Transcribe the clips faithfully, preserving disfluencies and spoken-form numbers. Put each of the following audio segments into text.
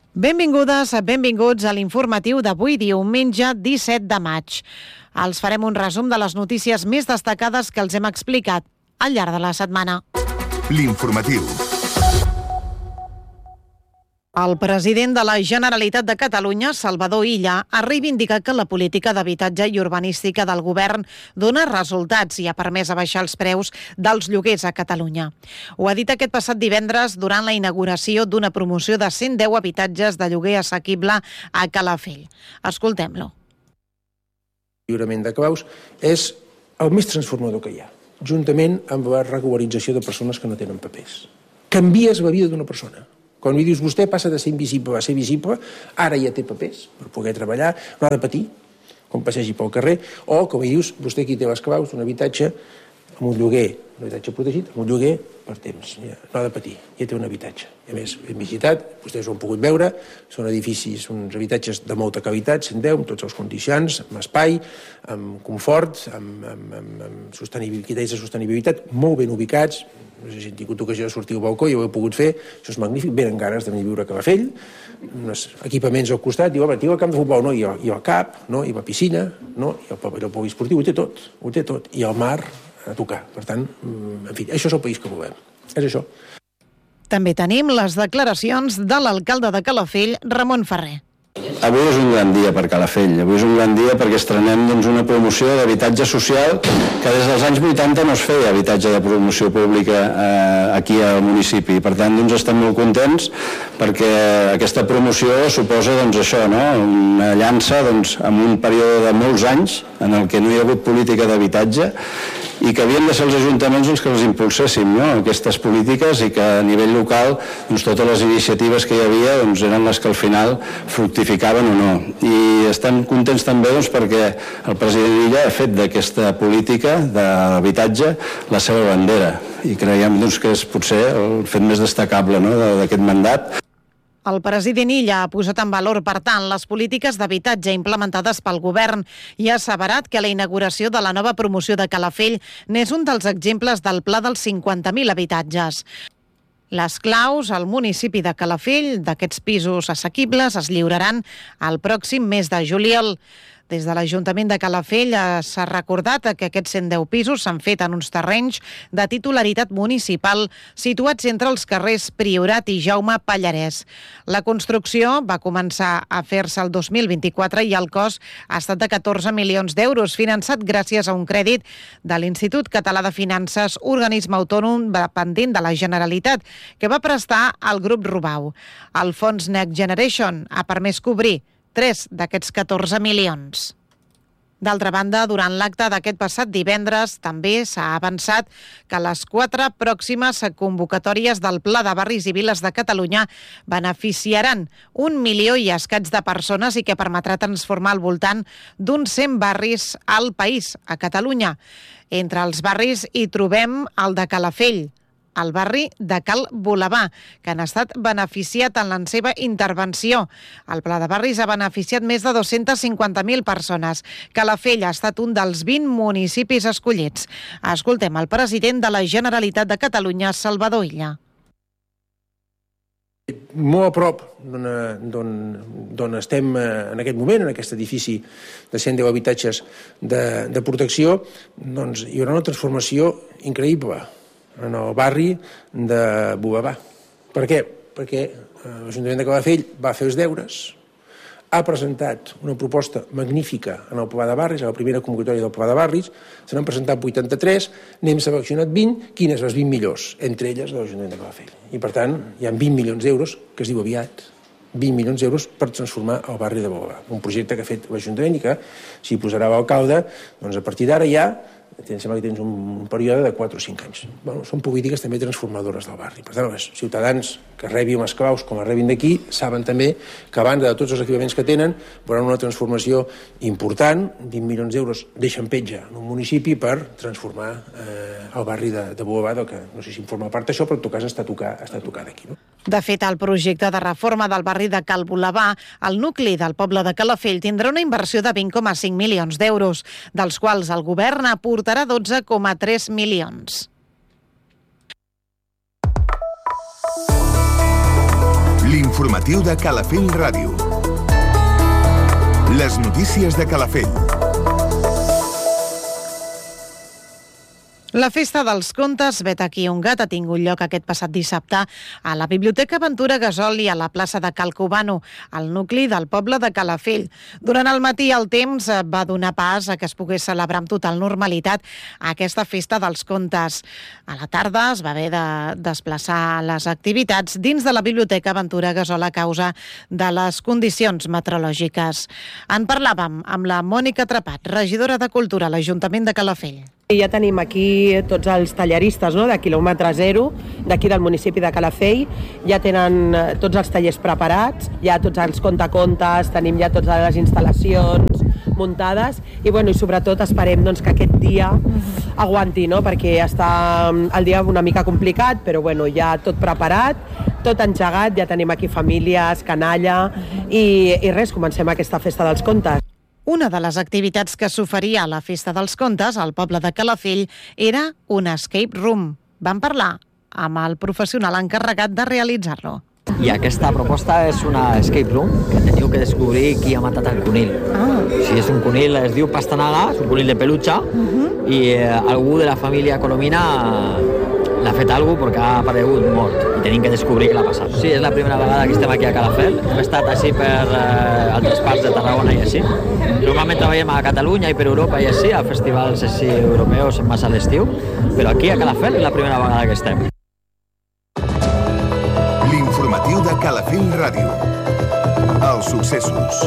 Benvingudes, benvinguts a l'informatiu d'avui diumenge disset de maig. Els farem un resum de les notícies més destacades que els hem explicat al llarg de la setmana. L'informatiu. El president de la Generalitat de Catalunya, Salvador Illa, ha reivindicat que la política d'habitatge i urbanística del govern dona resultats i ha permès abaixar els preus dels lloguers a Catalunya. Ho ha dit aquest passat divendres durant la inauguració d'una promoció de cent deu habitatges de lloguer assequible a Calafell. Escoltem-lo. El lliurament de claus és el més transformador que hi ha, juntament amb la regularització de persones que no tenen papers. Canvies la vida d'una persona. Quan li dius, vostè passa de ser invisible a ser visible, ara ja té papers per poder treballar, no ha de patir, quan passegi pel carrer, o, com li dius, vostè aquí té les claus d'un habitatge amb un lloguer, un habitatge protegit, amb un lloguer per temps, ja, no ha de patir, ja té un habitatge. I a més, ben visitat, vostès ho han pogut veure, són edificis, uns habitatges de molta qualitat, cent deu, amb tots els condicions, amb espai, amb confort, amb, amb, amb, amb sostenibilitat, criteris de sostenibilitat, molt ben ubicats. No sé si han tingut ocasió de sortir al balcó i ho heu pogut fer, això és magnífic, venen ganes de venir a viure a Calafell, uns equipaments al costat, diu, home, tinc el camp de futbol, no, i el, i el cap, no, i la piscina, no, i el pavelló poliesportiu, ho té tot, ho té tot, i el mar a tocar. Per tant, en fi, això és el país que volem, és això. També tenim les declaracions de l'alcalde de Calafell, Ramon Ferrer. Avui és un gran dia per Calafell, avui és un gran dia perquè estrenem doncs, una promoció d'habitatge social que des dels anys vuitanta no es feia habitatge de promoció pública eh, aquí al municipi. Per tant, doncs, estem molt contents perquè aquesta promoció suposa doncs, això, no? Una llança doncs, en un període de molts anys en el que no hi ha hagut política d'habitatge i que havien de ser els ajuntaments els que els impulséssim, no? Aquestes polítiques, i que a nivell local doncs, totes les iniciatives que hi havia doncs, eren les que al final fructificaven o no. I estem contents també doncs, perquè el president Illa ha fet d'aquesta política d'habitatge la seva bandera i creiem doncs, que és potser el fet més destacable, no? d'aquest mandat. El president Illa ha posat en valor, per tant, les polítiques d'habitatge implementades pel govern i ha asseverat que la inauguració de la nova promoció de Calafell n'és un dels exemples del pla dels cinquanta mil habitatges. Les claus al municipi de Calafell d'aquests pisos assequibles es lliuraran el pròxim mes de juliol. Des de l'Ajuntament de Calafell s'ha recordat que aquests cent deu pisos s'han fet en uns terrenys de titularitat municipal situats entre els carrers Priorat i Jaume Pallarès. La construcció va començar a fer-se el dos mil vint-i-quatre i el cost ha estat de catorze milions d'euros, finançat gràcies a un crèdit de l'Institut Català de Finances, organisme autònom dependent de la Generalitat, que va prestar al grup Rubau. El fons Next Generation ha permès cobrir tres d'aquests catorze milions. D'altra banda, durant l'acte d'aquest passat divendres també s'ha avançat que les quatre pròximes convocatòries del Pla de Barris i Viles de Catalunya beneficiaran un milió i escaig de persones i que permetrà transformar al voltant d'uns cent barris al país, a Catalunya. Entre els barris hi trobem el de Calafell, al barri de Cal Bolabà, que han estat beneficiat en la seva intervenció. El Pla de Barris ha beneficiat més de dos-centes cinquanta mil persones. Calafell ha estat un dels vint municipis escollits. Escoltem el president de la Generalitat de Catalunya, Salvador Illa. Molt a prop d'on estem en aquest moment, en aquest edifici de cent deu habitatges de, de protecció, doncs hi haurà una transformació increïble en el barri de Bolabà. Per què? Perquè l'Ajuntament de Calafell va fer els deures, ha presentat una proposta magnífica en el Pla de Barris, a la primera convocatòria del Pla de Barris, se n'han presentat vuitanta-tres, n'hem seleccionat vint, quines les vint millors, entre elles de l'Ajuntament de Calafell. I per tant, hi ha vint milions d'euros, que es diu aviat, vint milions d'euros per transformar el barri de Bolabà. Un projecte que ha fet l'Ajuntament i que s'hi posarà l'alcalde, doncs a partir d'ara ja em sembla que tens un període de quatre o cinc anys. Bueno, són polítiques també transformadores del barri. Per tant, els ciutadans que rebin les claus com les rebin d'aquí saben també que a banda de tots els equipaments que tenen veuran una transformació important, vint milions d'euros deixen petja en un municipi per transformar eh, el barri de, de Bolabà, que no sé si en forma part d'això, però en tot cas està a tocar, està a tocar d'aquí. No? De fet, el projecte de reforma del barri de Cal Bolabà, el nucli del poble de Calafell, tindrà una inversió de vint coma cinc milions d'euros, dels quals el govern aportarà dotze coma tres milions. L'informatiu de Calafell Ràdio. Les notícies de Calafell. La Festa dels Contes Vet aquí un gat ha tingut lloc aquest passat dissabte a la Biblioteca Ventura Gasol i a la plaça de Cal Cubano, al nucli del poble de Calafell. Durant el matí el temps va donar pas a que es pogués celebrar amb total normalitat aquesta Festa dels Contes. A la tarda es va haver de desplaçar les activitats dins de la Biblioteca Ventura Gasol a causa de les condicions meteorològiques. En parlàvem amb la Mònica Trapat, regidora de Cultura a l'Ajuntament de Calafell. Ja tenim aquí tots els talleristes, no?, de quilòmetre zero, d'aquí del municipi de Calafell. Ja tenen tots els tallers preparats, ja tots els contacontes, tenim ja totes les instal·lacions muntades i, bueno, i sobretot esperem doncs, que aquest dia aguanti, no?, perquè està el dia una mica complicat, però bueno, ja tot preparat, tot engegat, ja tenim aquí famílies, canalla i, i res, comencem aquesta Festa dels Contes. Una de les activitats que s'oferia a la Festa dels Contes al poble de Calafell era un escape room. Vam parlar amb el professional encarregat de realitzar-lo. I aquesta proposta és una escape room que teniu que descobrir qui ha matat el conill. Ah. Si és un conill, es diu pastanaga, és un conill de peluche, uh-huh. i eh, algú de la família Colomina l'ha fet alguna cosa perquè ha aparegut mort i tenim que descobrir què l'ha passat. Sí, és la primera vegada que estem aquí a Calafell. Hem estat així per eh, altres parts de Tarragona i així. Normalment treballem a Catalunya i per Europa i així, a festivals així europeus més a l'estiu, però aquí a Calafell és la primera vegada que estem. L'informatiu de Calafell Ràdio. Els successos.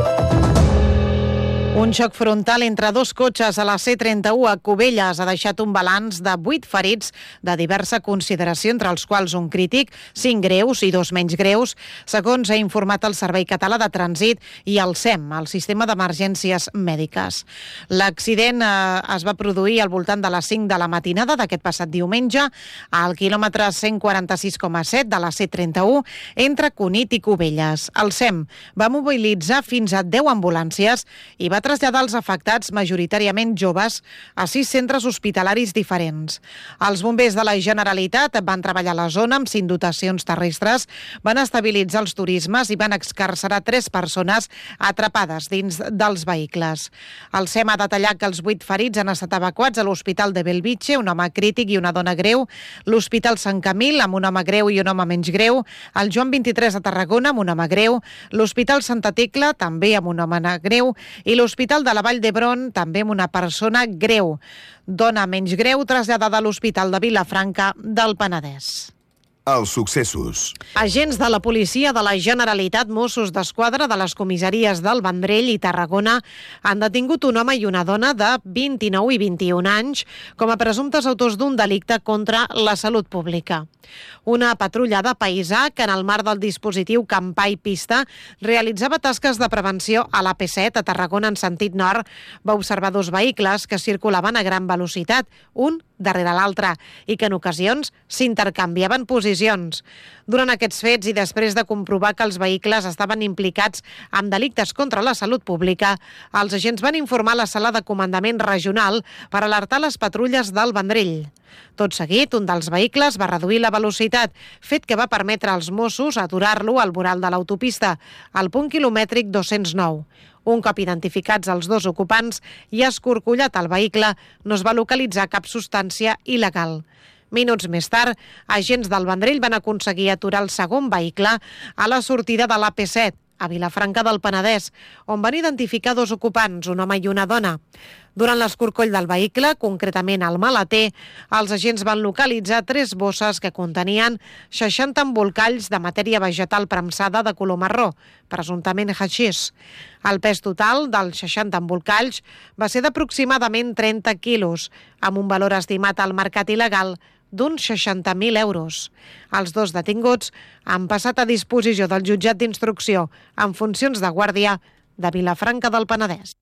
Un xoc frontal entre dos cotxes a la C trenta-u a Cubelles ha deixat un balanç de vuit ferits de diversa consideració, entre els quals un crític, cinc greus i dos menys greus, segons ha informat el Servei Català de Trànsit i el S E M, el Sistema d'Emergències Mèdiques. L'accident eh, es va produir al voltant de les cinc de la matinada d'aquest passat diumenge al quilòmetre cent quaranta-sis coma set de la C trenta-u entre Cunit i Cubelles. El S E M va mobilitzar fins a deu ambulàncies i va traslladar els afectats, majoritàriament joves, a sis centres hospitalaris diferents. Els bombers de la Generalitat van treballar a la zona amb cinc dotacions terrestres, van estabilitzar els turismes i van excarcerar tres persones atrapades dins dels vehicles. El S E M ha detallat que els vuit ferits han estat evacuats a l'Hospital de Belvitge, un home crític i una dona greu, l'Hospital Sant Camil, amb un home greu i un home menys greu, el Joan vint-i-tres de Tarragona, amb un home greu, l'Hospital Santa Tecla, també amb un home greu, i l'Hospital L'Hospital de la Vall d'Hebron, també amb una persona greu. Dona menys greu traslladada a l'Hospital de Vilafranca del Penedès. Els successos. Agents de la policia de la Generalitat, Mossos d'Esquadra de les comissaries del Vendrell i Tarragona han detingut un home i una dona de vint-i-nou i vint-i-un anys com a presumptes autors d'un delicte contra la salut pública. Una patrulla de paisà que en el marc del dispositiu Campai Pista realitzava tasques de prevenció a l'A P set a Tarragona en sentit nord va observar dos vehicles que circulaven a gran velocitat, un darrere l'altre, i que en ocasions s'intercanviaven posicions. Durant aquests fets i després de comprovar que els vehicles estaven implicats en delictes contra la salut pública, els agents van informar la sala de comandament regional per alertar les patrulles del Vendrell. Tot seguit, un dels vehicles va reduir la velocitat, fet que va permetre als Mossos aturar-lo al voral de l'autopista, al punt quilomètric dos-cents nou. Un cop identificats els dos ocupants i escorcollat el vehicle, no es va localitzar cap substància il·legal. Minuts més tard, agents del Vendrell van aconseguir aturar el segon vehicle a la sortida de l'A P set, a Vilafranca del Penedès, on van identificar dos ocupants, un home i una dona. Durant l'escorcoll del vehicle, concretament al maleter, els agents van localitzar tres bosses que contenien seixanta embolcalls de matèria vegetal premsada de color marró, presumptament haixís. El pes total dels seixanta embolcalls va ser d'aproximadament trenta quilos, amb un valor estimat al mercat il·legal d'uns seixanta mil euros. Els dos detinguts han passat a disposició del jutjat d'instrucció en funcions de guàrdia de Vilafranca del Penedès.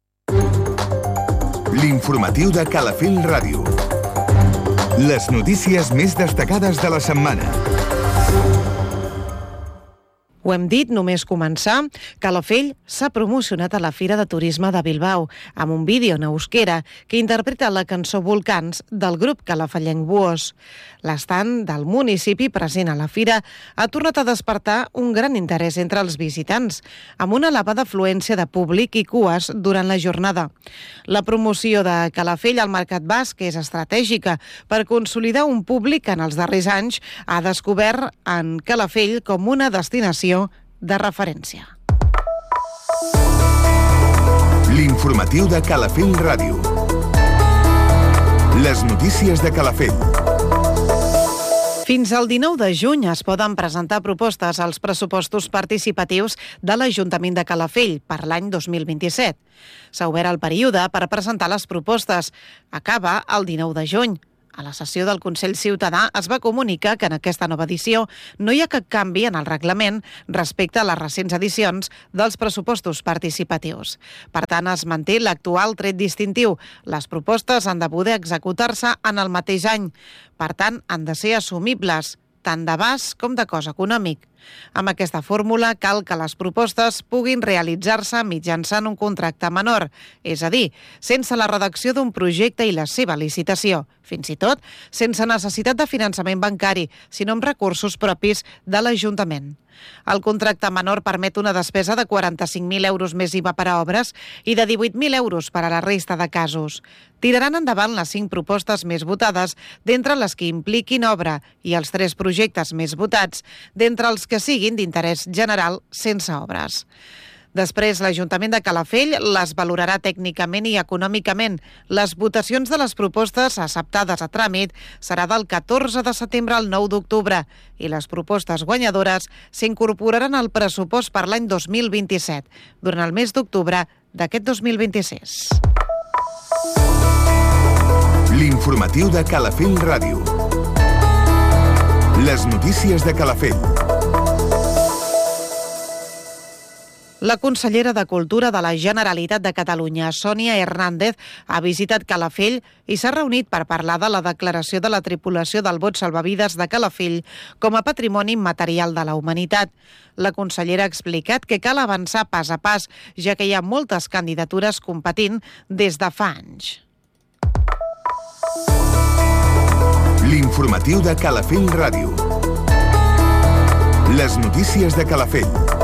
L'informatiu de Calafell Ràdio. Les notícies més destacades de la setmana. Ho hem dit només començar, Calafell s'ha promocionat a la Fira de Turisme de Bilbao amb un vídeo en euskera que interpreta la cançó Volcans del grup calafellenc Buos. L'estand del municipi present a la fira ha tornat a despertar un gran interès entre els visitants, amb una elevada afluència de públic i cues durant la jornada. La promoció de Calafell al Mercat Basc és estratègica per consolidar un públic que en els darrers anys ha descobert en Calafell com una destinació de referència. L'informatiu de Calafell Ràdio. Les notícies de Calafell. Fins al dinou de juny es poden presentar propostes als pressupostos participatius de l'Ajuntament de Calafell per l'any dos mil vint-i-set. S'ha obert el període per presentar les propostes. Acaba el dinou de juny. A la sessió del Consell Ciutadà es va comunicar que en aquesta nova edició no hi ha cap canvi en el reglament respecte a les recents edicions dels pressupostos participatius. Per tant, es manté l'actual tret distintiu. Les propostes han de poder executar-se en el mateix any. Per tant, han de ser assumibles, tant d'abast com de cost econòmic. Amb aquesta fórmula cal que les propostes puguin realitzar-se mitjançant un contracte menor, és a dir, sense la redacció d'un projecte i la seva licitació, fins i tot sense necessitat de finançament bancari, sinó amb recursos propis de l'Ajuntament. El contracte menor permet una despesa de quaranta-cinc mil euros més I V A per a obres i de divuit mil euros per a la resta de casos. Tiraran endavant les cinc propostes més votades d'entre les que impliquin obra i els tres projectes més votats d'entre els que siguin d'interès general sense obres. Després, l'Ajuntament de Calafell les valorarà tècnicament i econòmicament. Les votacions de les propostes acceptades a tràmit serà del catorze de setembre al nou d'octubre i les propostes guanyadores s'incorporaran al pressupost per l'any dos mil vint-i-set, durant el mes d'octubre d'aquest dos mil vint-i-sis. L'informatiu de Calafell Ràdio. Les notícies de Calafell. La consellera de Cultura de la Generalitat de Catalunya, Sònia Hernández, ha visitat Calafell i s'ha reunit per parlar de la declaració de la tripulació del bot salvavides de Calafell com a patrimoni immaterial de la humanitat. La consellera ha explicat que cal avançar pas a pas, ja que hi ha moltes candidatures competint des de fa anys. L'informatiu de Calafell Ràdio. Les notícies de Calafell.